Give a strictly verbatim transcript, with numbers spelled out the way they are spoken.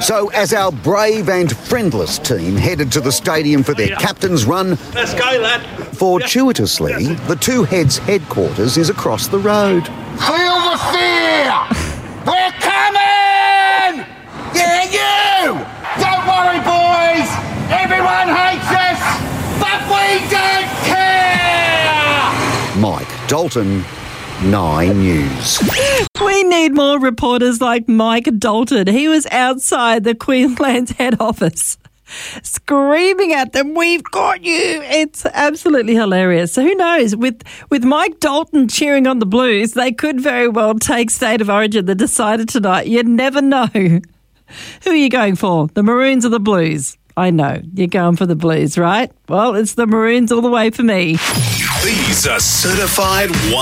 So as our brave and friendless team headed to the stadium for their captain's run, let's go, lad. Fortuitously, the two heads' headquarters is across the road. Feel the fear! We're coming! Yeah, you! Don't worry, boys! Everyone hates us, but we don't care! Mike Dalton, Nine News. We need more reporters like Mike Dalton. He was outside the Queensland's head office screaming at them, "We've got you." It's absolutely hilarious. So who knows? With with Mike Dalton cheering on the Blues, they could very well take State of Origin, the decider tonight. You never know. Who are you going for? The Maroons or the Blues? I know, you're going for the Blues, right? Well, it's the Maroons all the way for me. These are certified